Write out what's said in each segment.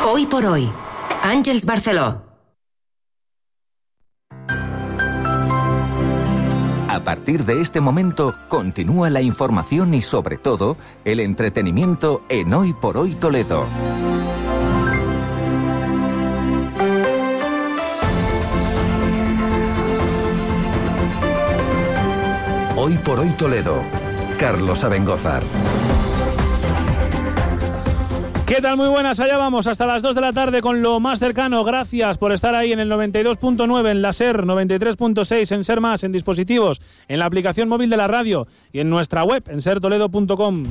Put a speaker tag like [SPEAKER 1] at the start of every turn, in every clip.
[SPEAKER 1] Hoy por hoy, Àngels Barceló.
[SPEAKER 2] A partir de este momento, continúa la información y, sobre todo, el entretenimiento en Hoy por Hoy Toledo.
[SPEAKER 3] Hoy por Hoy Toledo. Carlos Abengózar.
[SPEAKER 4] ¿Qué tal? Muy buenas, allá vamos hasta las 2 de la tarde con lo más cercano. Gracias por estar ahí en el 92.9 en la SER, 93.6 en SER Más, en dispositivos, en la aplicación móvil de la radio y en nuestra web en sertoledo.com.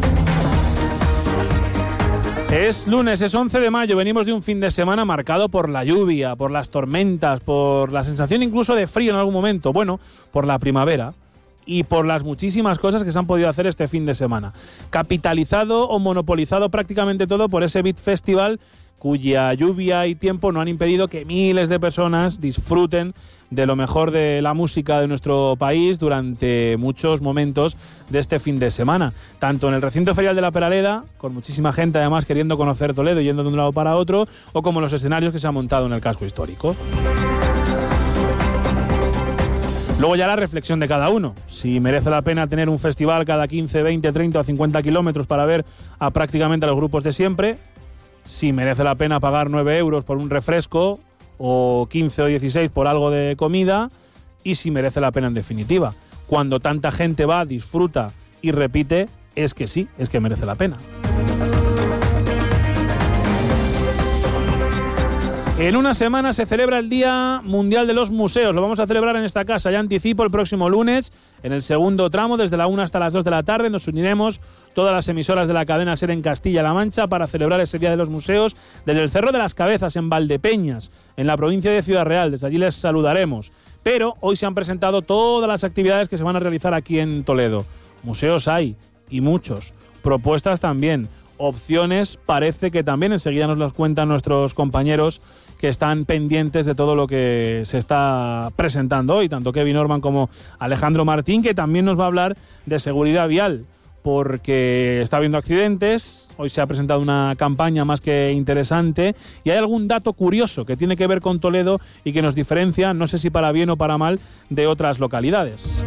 [SPEAKER 4] Es lunes, es 11 de mayo, venimos de un fin de semana marcado por la lluvia, por las tormentas, por la sensación incluso de frío en algún momento, bueno, por la primavera. Y por las muchísimas cosas que se han podido hacer este fin de semana. Capitalizado o monopolizado prácticamente todo por ese Beat Festival, cuya lluvia y tiempo no han impedido que miles de personas disfruten de lo mejor de la música de nuestro país durante muchos momentos de este fin de semana. Tanto en el recinto ferial de la Peraleda, con muchísima gente además queriendo conocer Toledo, yendo de un lado para otro, o como los escenarios que se han montado en el casco histórico. Luego ya la reflexión de cada uno. Si merece la pena tener un festival cada 15, 20, 30 o 50 kilómetros para ver a prácticamente a los grupos de siempre. Si merece la pena pagar 9 euros por un refresco o 15 o 16 por algo de comida. Y si merece la pena en definitiva. Cuando tanta gente va, disfruta y repite, es que sí, es que merece la pena. En una semana se celebra el Día Mundial de los Museos. Lo vamos a celebrar en esta casa. Ya anticipo, el próximo lunes, en el segundo tramo, desde la 1 hasta las 2 de la tarde, nos uniremos todas las emisoras de la cadena SER en Castilla-La Mancha para celebrar ese Día de los Museos desde el Cerro de las Cabezas, en Valdepeñas, en la provincia de Ciudad Real. Desde allí les saludaremos. Pero hoy se han presentado todas las actividades que se van a realizar aquí en Toledo. Museos hay, y muchos. Propuestas también. Opciones parece que también, enseguida nos las cuentan nuestros compañeros que están pendientes de todo lo que se está presentando hoy, tanto Kevin Orman como Alejandro Martín, que también nos va a hablar de seguridad vial, porque está habiendo accidentes. Hoy se ha presentado una campaña más que interesante y hay algún dato curioso que tiene que ver con Toledo y que nos diferencia, no sé si para bien o para mal, de otras localidades.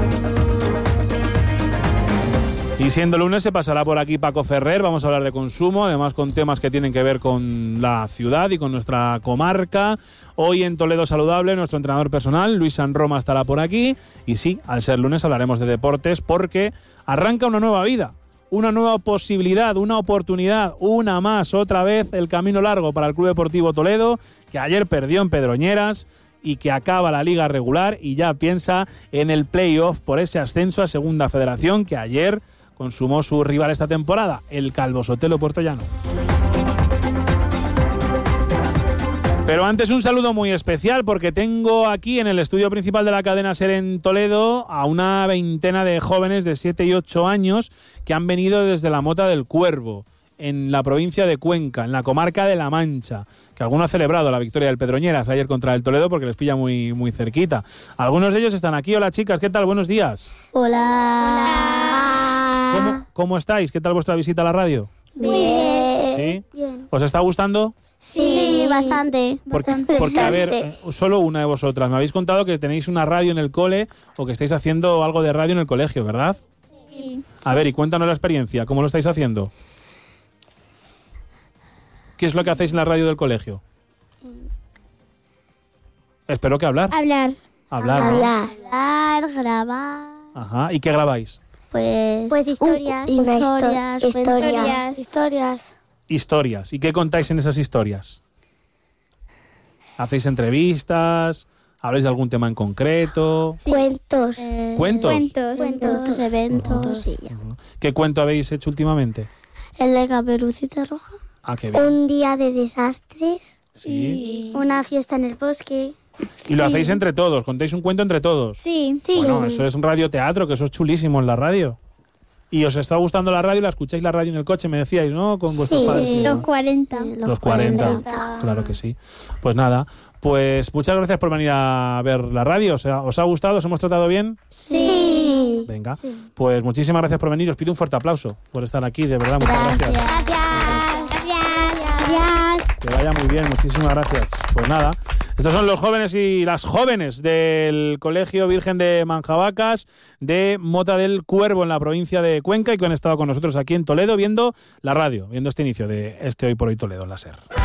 [SPEAKER 4] Y siendo lunes se pasará por aquí Paco Ferrer, vamos a hablar de consumo, además con temas que tienen que ver con la ciudad y con nuestra comarca. Hoy en Toledo Saludable, nuestro entrenador personal, Luis San Roma, estará por aquí. Y sí, al ser lunes hablaremos de deportes porque arranca una nueva vida, una nueva posibilidad, una oportunidad, una más, otra vez el camino largo para el Club Deportivo Toledo, que ayer perdió en Pedroñeras y que acaba la liga regular y ya piensa en el playoff por ese ascenso a Segunda Federación que ayer consumó su rival esta temporada, el Calvo Sotelo Puertollano. Pero antes un saludo muy especial porque tengo aquí en el estudio principal de la cadena SER en Toledo a una veintena de jóvenes de 7 y 8 años que han venido desde la Mota del Cuervo, en la provincia de Cuenca, en la comarca de La Mancha, que alguno ha celebrado la victoria del Pedroñeras ayer contra el Toledo porque les pilla muy, muy cerquita. Algunos de ellos están aquí. Hola chicas, ¿qué tal? Buenos días.
[SPEAKER 5] Hola.
[SPEAKER 4] ¿Cómo estáis? ¿Qué tal vuestra visita a la radio?
[SPEAKER 5] Bien.
[SPEAKER 4] ¿Sí?
[SPEAKER 5] Bien.
[SPEAKER 4] ¿Os está gustando?
[SPEAKER 5] Sí, bastante.
[SPEAKER 4] Porque a ver, solo una de vosotras. Me habéis contado que tenéis una radio en el cole o que estáis haciendo algo de radio en el colegio, ¿verdad?
[SPEAKER 5] Sí.
[SPEAKER 4] A ver, y cuéntanos la experiencia. ¿Cómo lo estáis haciendo? ¿Qué es lo que hacéis en la radio del colegio? Espero que hablar.
[SPEAKER 5] Hablar.
[SPEAKER 4] Hablar, ¿no?
[SPEAKER 5] Hablar, grabar.
[SPEAKER 4] Ajá. ¿Y qué grabáis?
[SPEAKER 5] Pues historias.
[SPEAKER 4] Historias. ¿Y qué contáis en esas historias? ¿Hacéis entrevistas? ¿Habláis de algún tema en concreto?
[SPEAKER 5] Sí. Cuentos.
[SPEAKER 4] ¿Cuentos?
[SPEAKER 5] Eventos.
[SPEAKER 4] ¿Qué cuento habéis hecho últimamente?
[SPEAKER 5] El de Caperucita Roja.
[SPEAKER 4] Ah, qué bien.
[SPEAKER 5] Un día de desastres.
[SPEAKER 4] Sí.
[SPEAKER 5] Una fiesta en el bosque.
[SPEAKER 4] ¿Y lo hacéis entre todos? ¿Contáis un cuento entre todos?
[SPEAKER 5] Sí.
[SPEAKER 4] Bueno, eso es un radioteatro, que eso es chulísimo en la radio. ¿Y os está gustando la radio? ¿La escucháis la radio en el coche? Me decíais, ¿no? Con vuestros padres.
[SPEAKER 5] Sí, los 40.
[SPEAKER 4] Los 40. Claro que sí. Pues nada, pues muchas gracias por venir a ver la radio. O sea, ¿os ha gustado? ¿Os hemos tratado bien?
[SPEAKER 5] Sí.
[SPEAKER 4] Venga,
[SPEAKER 5] Sí.
[SPEAKER 4] pues muchísimas gracias por venir. Os pido un fuerte aplauso por estar aquí, de verdad, muchas gracias.
[SPEAKER 5] Gracias.
[SPEAKER 4] vaya muy bien, muchísimas gracias. Pues nada, estos son los jóvenes y las jóvenes del Colegio Virgen de Manjabacas de Mota del Cuervo en la provincia de Cuenca y que han estado con nosotros aquí en Toledo viendo la radio, viendo este inicio de este Hoy por Hoy Toledo en la SER.